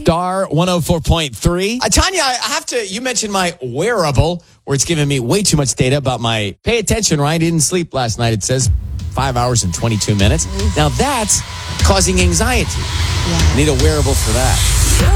Star 104.3. Tanya, you mentioned my wearable, where it's giving me way too much data about my, pay attention, Ryan didn't sleep last night. It says 5 hours and 22 minutes. Now that's causing anxiety. I need a wearable for that.